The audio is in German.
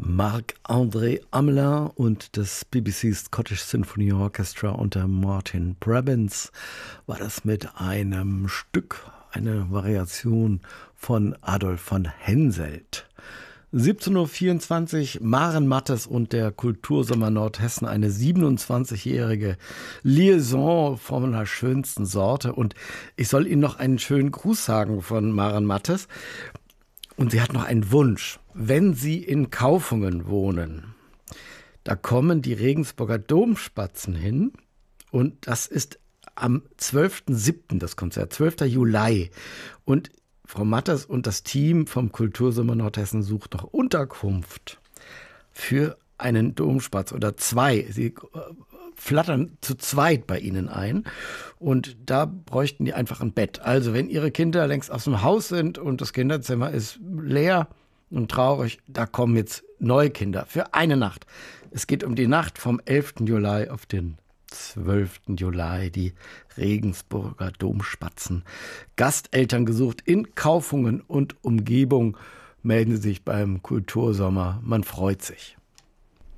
Marc-André Amelin und das BBC Scottish Symphony Orchestra unter Martin Brabants war das mit einem Stück, eine Variation von Adolf von Henselt. 17.24 Uhr, Maren Mattes und der Kultursommer Nordhessen, eine 27-jährige Liaison von der schönsten Sorte. Und ich soll Ihnen noch einen schönen Gruß sagen von Maren Mattes. Und sie hat noch einen Wunsch. Wenn Sie in Kaufungen wohnen, da kommen die Regensburger Domspatzen hin. Und das ist am 12.07. das Konzert, 12. Juli. Und Frau Mattes und das Team vom Kultursommer Nordhessen sucht noch Unterkunft für einen Domspatz oder zwei. Sie flattern zu zweit bei Ihnen ein und da bräuchten die einfach ein Bett. Also wenn Ihre Kinder längst aus dem Haus sind und das Kinderzimmer ist leer und traurig, da kommen jetzt neue Kinder für eine Nacht. Es geht um die Nacht vom 11. Juli auf den 12. Juli, die Regensburger Domspatzen. Gasteltern gesucht in Kaufungen und Umgebung. Melden Sie sich beim Kultursommer. Man freut sich.